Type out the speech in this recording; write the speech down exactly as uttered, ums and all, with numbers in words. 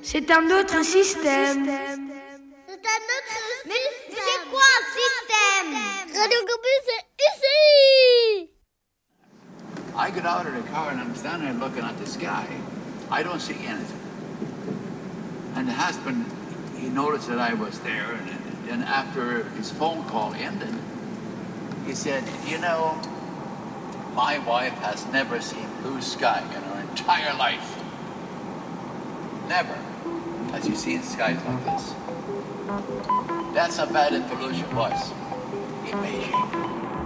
C'est un autre système. C'est un autre Mais système. C'est quoi un système? Radio Campus, c'est ici. I get out of the car and I'm standing there looking at the sky. I don't see anything. And the husband, he noticed that I was there, and then after his phone call ended, he said, you know, my wife has never seen blue sky in her entire life. Never has she seen skies like this. That's how bad the pollution was in Beijing.